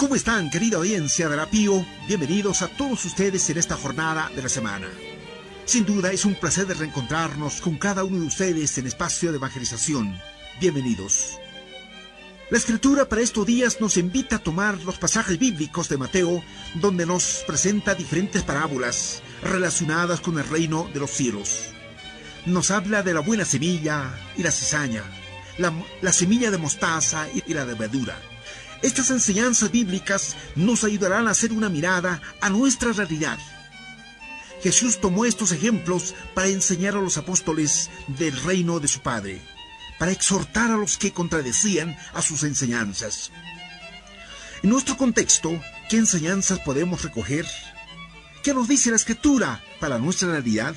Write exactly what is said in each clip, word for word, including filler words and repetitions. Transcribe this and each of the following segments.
¿Cómo están, querida audiencia de la Pío? Bienvenidos a todos ustedes en esta jornada de la semana. Sin duda es un placer de reencontrarnos con cada uno de ustedes en espacio de evangelización. Bienvenidos. La Escritura para estos días nos invita a tomar los pasajes bíblicos de Mateo, donde nos presenta diferentes parábolas relacionadas con el reino de los cielos. Nos habla de la buena semilla y la cizaña, la, la semilla de mostaza y la levadura. Estas enseñanzas bíblicas nos ayudarán a hacer una mirada a nuestra realidad. Jesús tomó estos ejemplos para enseñar a los apóstoles del reino de su Padre, para exhortar a los que contradecían a sus enseñanzas. En nuestro contexto, ¿qué enseñanzas podemos recoger? ¿Qué nos dice la Escritura para nuestra realidad?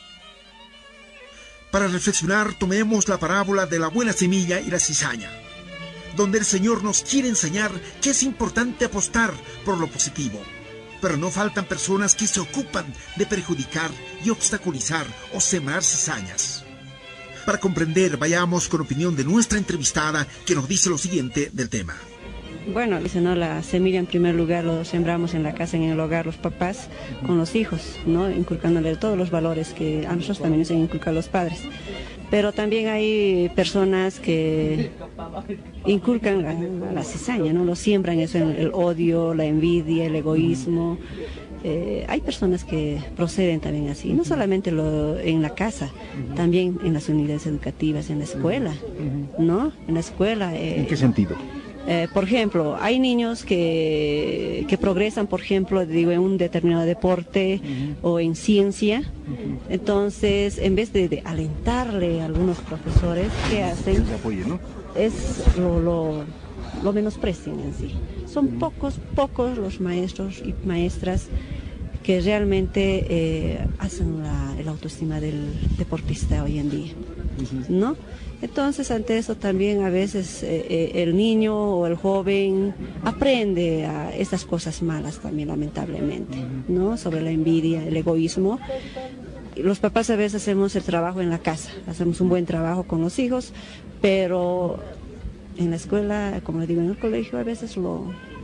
Para reflexionar, tomemos la parábola de la buena semilla y la cizaña, donde el Señor nos quiere enseñar que es importante apostar por lo positivo. Pero no faltan personas que se ocupan de perjudicar y obstaculizar o sembrar cizañas. Para comprender, vayamos con opinión de nuestra entrevistada, que nos dice lo siguiente del tema. Bueno, dice, ¿no? La semilla en primer lugar lo sembramos en la casa, en el hogar, los papás con los hijos, ¿no? Inculcándole todos los valores que a nosotros también nos inculcan los padres. Pero también hay personas que inculcan la, la cizaña, ¿no? Lo siembran eso, en el odio, la envidia, el egoísmo. Eh, hay personas que proceden también así, no solamente lo, en la casa, también en las unidades educativas, en la escuela, ¿no? En la escuela. Eh, ¿En qué sentido? Eh, por ejemplo, hay niños que, que progresan, por ejemplo, digo, en un determinado deporte uh-huh. o en ciencia. Uh-huh. Entonces, en vez de, de alentarle a algunos profesores, ¿qué hacen? Que apoye, ¿no? Es lo, lo, lo menosprecian en sí. Son uh-huh. pocos, pocos los maestros y maestras que realmente eh, hacen la, la autoestima del deportista hoy en día, uh-huh. ¿no? Entonces, ante eso también a veces eh, eh, el niño o el joven aprende a estas cosas malas también, lamentablemente, ¿no? Sobre la envidia, el egoísmo. Los papás a veces hacemos el trabajo en la casa, hacemos un buen trabajo con los hijos, pero en la escuela, como le digo, en el colegio, a veces lo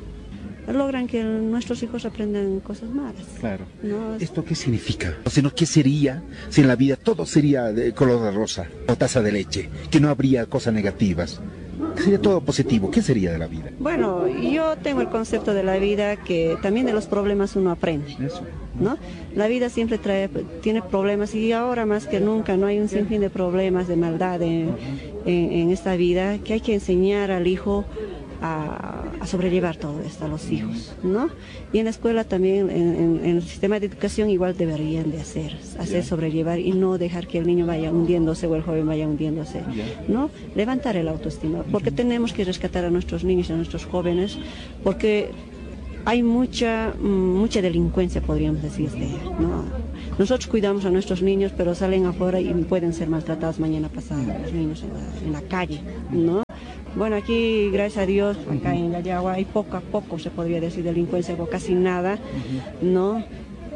logran que nuestros hijos aprendan cosas malas. Claro. ¿No? ¿Esto qué significa? O sea, ¿qué sería si en la vida todo sería de color de rosa o taza de leche? Que no habría cosas negativas. Sería todo positivo. ¿Qué sería de la vida? Bueno, yo tengo el concepto de la vida que también de los problemas uno aprende. Eso. ¿No? La vida siempre trae, tiene problemas y ahora más que nunca no hay un sinfín de problemas, de maldad en, en, en esta vida, que hay que enseñar al hijo A, a sobrellevar todo esto a los hijos, ¿no? Y en la escuela también, en, en, en el sistema de educación igual deberían de hacer, hacer yeah. sobrellevar y no dejar que el niño vaya hundiéndose o el joven vaya hundiéndose, yeah. ¿no? Levantar el autoestima, porque uh-huh. tenemos que rescatar a nuestros niños y a nuestros jóvenes, porque hay mucha, mucha delincuencia, podríamos decir, ¿no? Nosotros cuidamos a nuestros niños, pero salen afuera y pueden ser maltratados mañana pasado, los niños en la, en la calle, ¿no? Bueno, aquí, gracias a Dios, acá en La Yagua hay poco a poco, se podría decir, delincuencia, o casi nada, ¿no?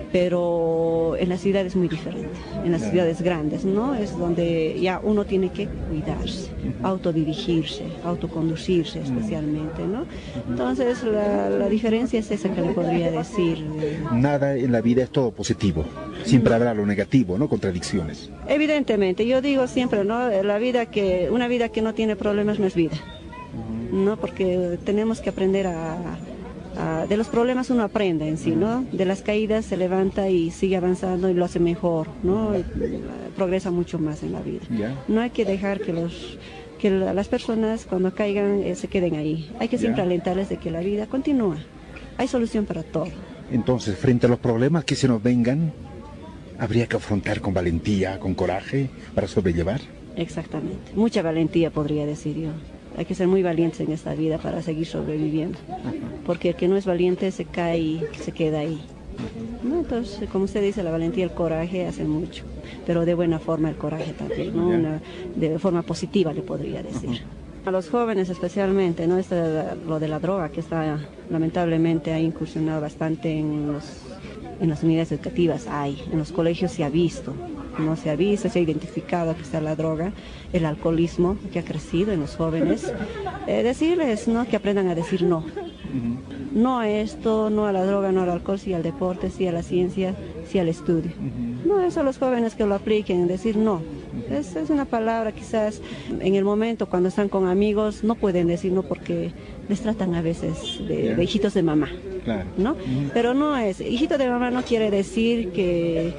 Pero en las ciudades es muy diferente, en las ciudades grandes, ¿no? Es donde ya uno tiene que cuidarse, autodirigirse, autoconducirse especialmente, ¿no? Entonces, la, la diferencia es esa que le podría decir. Nada en la vida es todo positivo, siempre habrá lo negativo, ¿no? Contradicciones. Evidentemente, yo digo siempre, ¿no? La vida que, una vida que no tiene problemas no es vida, ¿no? Porque tenemos que aprender a... Uh, de los problemas uno aprende en sí, ¿no? De las caídas se levanta y sigue avanzando y lo hace mejor, ¿no? Y, uh, progresa mucho más en la vida. Yeah. No hay que dejar que los que la, las personas cuando caigan eh, se queden ahí. Hay que siempre yeah. alentarles de que la vida continúa. Hay solución para todo. Entonces, frente a los problemas que se nos vengan, habría que afrontar con valentía, con coraje, para sobrellevar. Exactamente. Mucha valentía, podría decir yo. Hay que ser muy valientes en esta vida para seguir sobreviviendo, porque el que no es valiente se cae y se queda ahí, ¿no? Entonces, como usted dice, la valentía y el coraje hacen mucho, pero de buena forma el coraje también, ¿no? Una, de forma positiva le podría decir. A los jóvenes especialmente, ¿no? Esto de lo de la droga que está lamentablemente ha incursionado bastante en los en las unidades educativas, hay, en los colegios se ha visto, no se ha visto, se ha identificado que está la droga, el alcoholismo que ha crecido en los jóvenes. Eh, decirles, ¿no? Que aprendan a decir no. no a esto, no a la droga, no al alcohol, sí al deporte, sí a la ciencia, sí al estudio. Uh-huh. No eso a los jóvenes que lo apliquen, decir no. Uh-huh. Es, es una palabra quizás en el momento cuando están con amigos no pueden decir no porque les tratan a veces de, yeah. de hijitos de mamá. Claro. ¿No? Uh-huh. Pero no es, hijito de mamá no quiere decir que,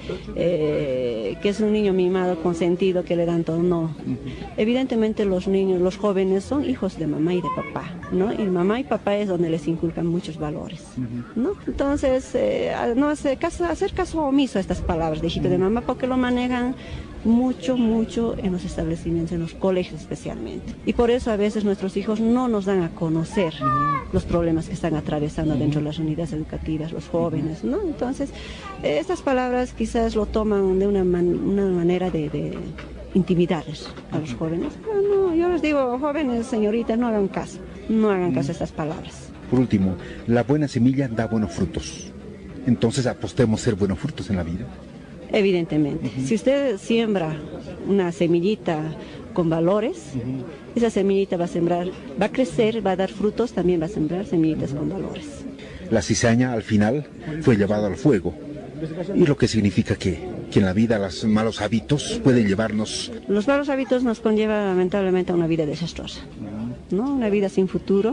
eh, que es un niño mimado, consentido, que le dan todo, no. Uh-huh. Evidentemente los niños, los jóvenes son hijos de mamá y de papá, ¿no? Y mamá y papá es donde les inculcan muchos valores, uh-huh. ¿no? Entonces, eh, no hacer caso, hacer caso omiso a estas palabras de hijito uh-huh. de mamá porque lo manejan mucho, mucho en los establecimientos, en los colegios especialmente. Y por eso a veces nuestros hijos no nos dan a conocer uh-huh. los problemas que están atravesando uh-huh. dentro de las unidades educativas, los jóvenes, ¿no? Entonces, eh, estas palabras quizás lo toman de una, man- una manera de, de intimidarles a los jóvenes. Pero no, yo les digo, jóvenes, señoritas, no hagan caso, no hagan caso a estas palabras. Por último, la buena semilla da buenos frutos. Entonces, apostemos a ser buenos frutos en la vida. Evidentemente, uh-huh. si usted siembra una semillita con valores, uh-huh. esa semillita va a sembrar, va a crecer, va a dar frutos, también va a sembrar semillitas uh-huh. con valores. La cizaña al final fue llevada al fuego, y lo que significa que, que en la vida los malos hábitos pueden llevarnos... Los malos hábitos nos conllevan lamentablemente a una vida desastrosa, ¿no? Una vida sin futuro,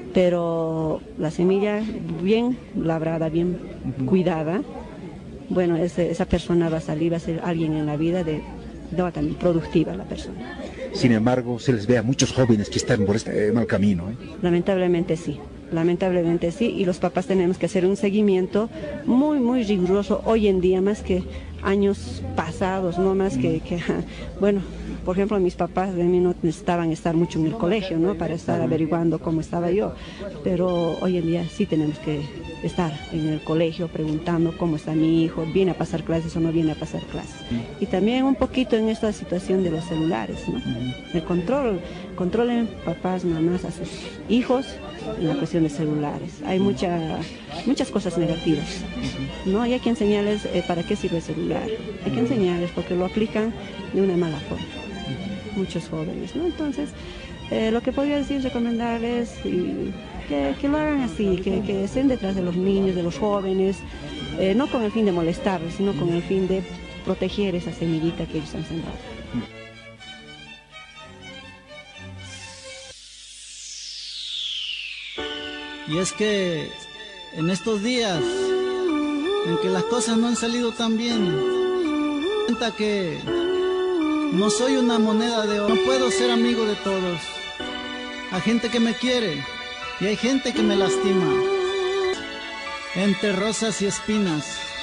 pero la semilla bien labrada, bien uh-huh. cuidada, bueno, ese, esa persona va a salir, va a ser alguien en la vida de, de también productiva la persona. Sin embargo, se les ve a muchos jóvenes que están por este mal camino, ¿eh? Lamentablemente sí, lamentablemente sí, y los papás tenemos que hacer un seguimiento muy, muy riguroso hoy en día, más que años pasados, no más que, que bueno, por ejemplo, mis papás de mí no necesitaban estar mucho en el colegio, ¿no? Para estar averiguando cómo estaba yo, pero hoy en día sí tenemos que estar en el colegio preguntando cómo está mi hijo, viene a pasar clases o no viene a pasar clases. Y también un poquito en esta situación de los celulares, ¿no? El control, controlen papás, mamás a sus hijos en la cuestión de celulares. Hay mucha, muchas cosas negativas, ¿no? Y hay que enseñarles eh, para qué sirve el celular. Hay que enseñarles porque lo aplican de una mala forma. Muchos jóvenes, ¿no? Entonces, eh, lo que podría decir, recomendarles y que, que lo hagan así, que, que estén detrás de los niños, de los jóvenes, eh, no con el fin de molestarlos, sino con el fin de proteger esa semillita que ellos han sembrado. Y es que en estos días en que las cosas no han salido tan bien, cuenta que no soy una moneda de oro, no puedo ser amigo de todos. Hay gente que me quiere y hay gente que me lastima. Entre rosas y espinas